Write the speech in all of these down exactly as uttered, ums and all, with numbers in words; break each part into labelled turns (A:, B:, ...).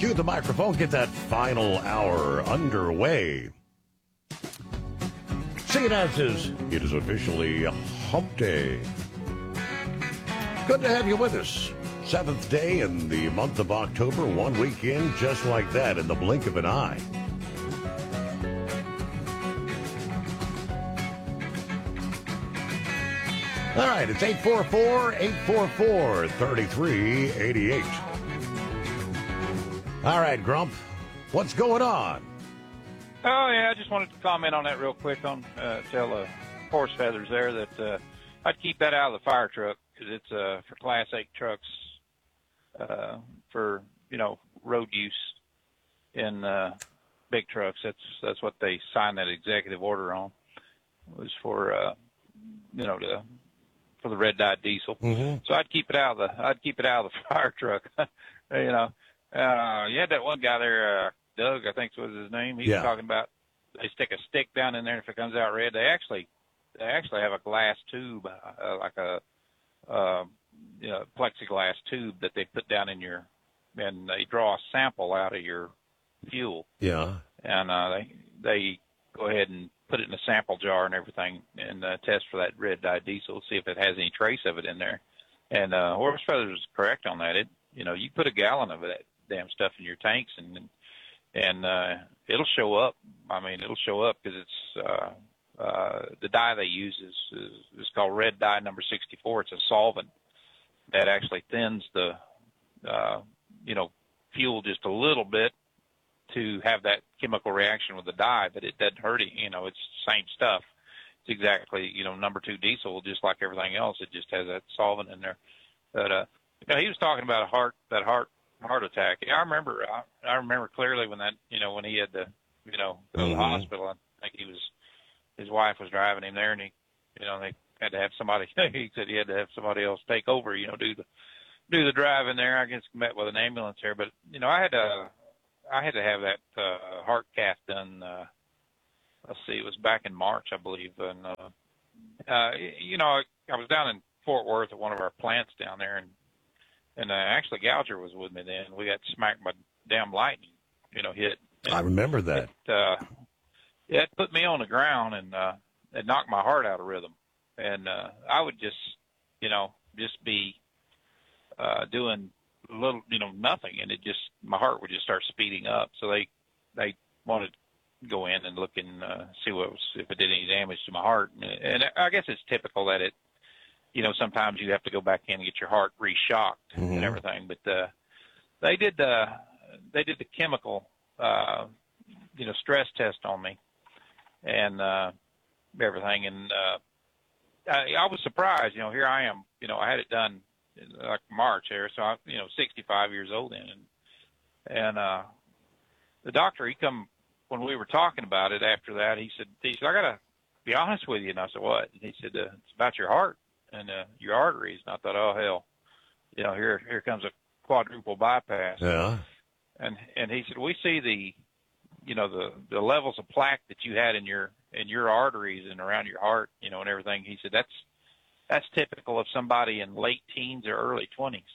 A: Cue the microphone, get that final hour underway. Seeing as is, it is officially Hump Day. Good to have you with us. Seventh day in the month of October, one weekend just like that in the blink of an eye. All right, it's eight four four, eight four four, three three eight eight. All right, Grump, what's going on?
B: Oh, yeah, I just wanted to comment on that real quick on uh, tell uh, horse feathers there that uh, I'd keep that out of the fire truck because it's uh, for Class eight trucks uh, for, you know, road use in uh, big trucks. That's that's what they signed that executive order on. It was for, uh, you know, the for the red dye diesel.
A: Mm-hmm.
B: So I'd keep it out of the I'd keep it out of the fire truck. you know, uh, you had that one guy there, uh, Doug, I think was his name. He
A: yeah.
B: was talking about they stick a stick down in there, and if it comes out red, they actually they actually have a glass tube, uh, like a uh, you know plexiglass tube that they put down in your, and they draw a sample out of your fuel.
A: Yeah.
B: And uh, they they go ahead and put it in a sample jar and everything, and uh, test for that red dye diesel, see if it has any trace of it in there. And uh, Horse Feathers is correct on that. It, you know, you put a gallon of that damn stuff in your tanks, and and uh, it'll show up. I mean, it'll show up because it's uh, uh, the dye they use is, is is called red dye number sixty-four. It's a solvent that actually thins the uh, you know fuel just a little bit to have that chemical reaction with the dye, but it doesn't hurt it. You know, it's the same stuff. It's exactly, you know, number two diesel, just like everything else. It just has that solvent in there. But, uh, you know, he was talking about a heart, that heart, heart attack. Yeah, I remember, I, I remember clearly when that, you know, when he had to, you know, go to the
A: mm-hmm.
B: hospital. I think he was, his wife was driving him there, and he, you know, they had to have somebody, he said he had to have somebody else take over, you know, do the, do the driving there. I guess met with an ambulance there, but, you know, I had to, I had to have that uh, heart cath done. Uh, let's see, it was back in March, I believe. And uh, uh, you know, I, I was down in Fort Worth at one of our plants down there, and and uh, actually Gouger was with me then. We got smacked by damn lightning, you know, hit. And
A: I remember that.
B: It, uh, yeah, it put me on the ground, and uh, it knocked my heart out of rhythm. And uh, I would just, you know, just be uh, doing little, you know, nothing, and it just, my heart would just start speeding up. So they, they wanted to go in and look and uh, see what was, if it did any damage to my heart. And, and I guess it's typical that it, you know, sometimes you have to go back in and get your heart re-shocked mm-hmm. and everything. But uh, they did the, they did the chemical, uh, you know, stress test on me and uh, everything. And uh, I, I was surprised. You know, here I am. You know, I had it done like March there, so I'm, you know, sixty-five years old then, and and uh, the doctor, he come when we were talking about it after that, he said, he said, I gotta be honest with you, and I said, what? And he said, uh, it's about your heart and uh, your arteries. And I thought, oh hell, you know, here here comes a quadruple bypass.
A: Yeah.
B: And and he said, we see the, you know, the the levels of plaque that you had in your in your arteries and around your heart, you know, and everything. He said that's That's typical of somebody in late teens or early twenties.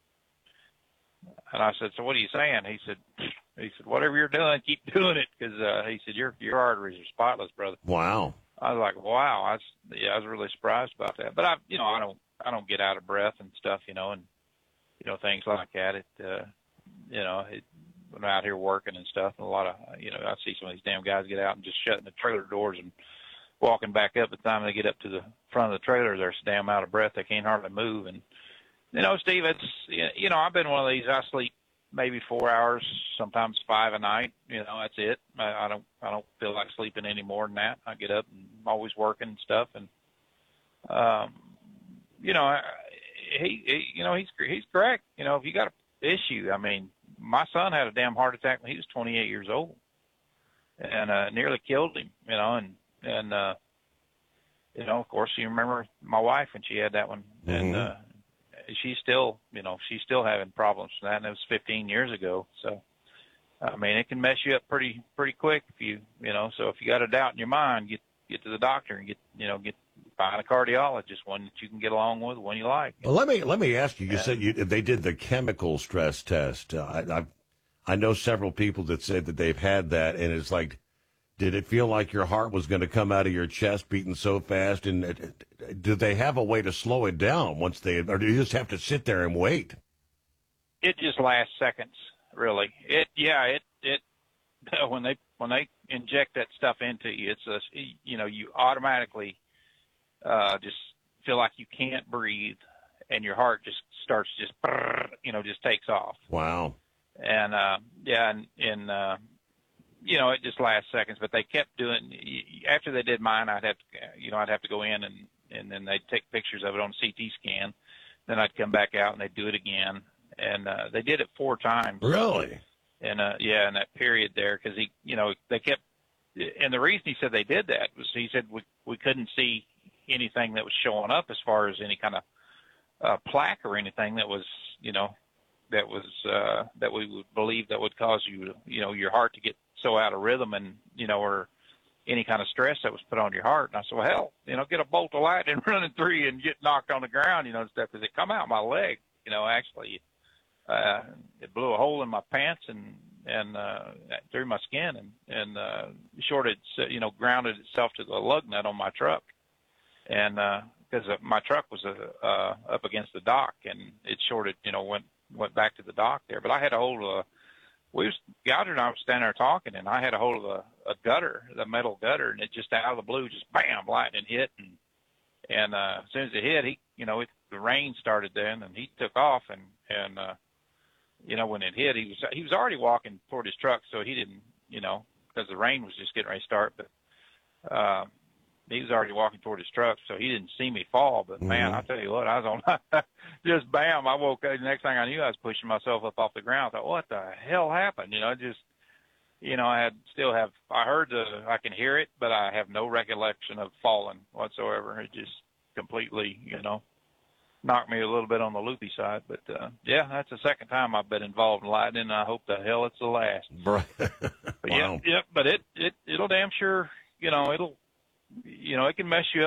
B: And I said, so what are you saying? He said, he said, whatever you're doing, keep doing it. Cause, uh, he said, your, your arteries are spotless, brother.
A: Wow.
B: I was like, wow. I was, yeah, I was really surprised about that. But I, you know, I don't, I don't get out of breath and stuff, you know, and, you know, things like that. It, uh, you know, it, when I'm out here working and stuff, and a lot of, you know, I see some of these damn guys get out and just shutting the trailer doors and walking back up. By the time they get up to the front of the trailer, they're so damn out of breath they can't hardly move. And you know, Steve, it's, you know, I've been one of these. I sleep maybe four hours, sometimes five a night. You know, that's it. I, I don't I don't feel like sleeping any more than that. I get up and I'm always working and stuff. And um, you know, I, he, he you know he's he's correct. You know, if you got an issue, I mean, my son had a damn heart attack when he was twenty-eight years old, and uh, nearly killed him. You know, and And, uh, you know, of course, you remember my wife when she had that one. Mm-hmm. And uh, she's still, you know, she's still having problems from that. And it was fifteen years ago. So, I mean, it can mess you up pretty pretty quick if you, you know. So if you got a doubt in your mind, get get to the doctor and get, you know, get find a cardiologist, one that you can get along with, one you like.
A: Well, let me let me ask you. You yeah. said you, they did the chemical stress test. Uh, I, I I know several people that said that they've had that, and it's like, did it feel like your heart was going to come out of your chest beating so fast? And it, it, do they have a way to slow it down once they, or do you just have to sit there and wait?
B: It just lasts seconds, really. It, yeah, it, it, when they, when they inject that stuff into you, it's a, you know, you automatically, uh, just feel like you can't breathe, and your heart just starts just, you know, just takes off.
A: Wow.
B: And, uh, yeah, and, and, uh, you know, it just lasts seconds, but they kept doing, after they did mine, I'd have to, you know, I'd have to go in and, and then they'd take pictures of it on C T scan. Then I'd come back out and they'd do it again. And, uh, they did it four times.
A: Really?
B: And, uh, yeah, in that period there, cause he, you know, they kept, and the reason he said they did that was he said we, we couldn't see anything that was showing up as far as any kind of, uh, plaque or anything that was, you know, that was, uh, that we would believe that would cause you, you know, your heart to get so out of rhythm and, you know, or any kind of stress that was put on your heart. And I said, well, hell, you know, get a bolt of lightning running through you and get knocked on the ground, you know, and stuff. Cause it come out my leg, you know, actually, uh, it blew a hole in my pants and, and, uh, through my skin and, and, uh, shorted, you know, grounded itself to the lug nut on my truck. And, uh, cause my truck was, uh, uh, up against the dock and it shorted, you know, went, went back to the dock there, but I had a hold of a, we was, Gouger and I was standing there talking, and I had a hold of a, a gutter, the metal gutter, and it just out of the blue, just bam, lightning hit, and and uh, as soon as it hit, he, you know, it, the rain started then, and he took off, and and uh, you know, when it hit, he was he was already walking toward his truck, so he didn't, you know, because the rain was just getting ready to start, but uh, he was already walking toward his truck, so he didn't see me fall. But mm-hmm. man, I tell you what, I was on just bam. I woke up. The next thing I knew, I was pushing myself up off the ground. I thought, what the hell happened? You know, just, you know, I had still have. I heard the. I can hear it, but I have no recollection of falling whatsoever. It just completely, you know, knocked me a little bit on the loopy side. But uh, yeah, that's the second time I've been involved in lightning. And I hope the hell it's the last.
A: Wow.
B: But yeah, yeah. But it it it'll damn sure, you know, it'll. You know, it can mess you up.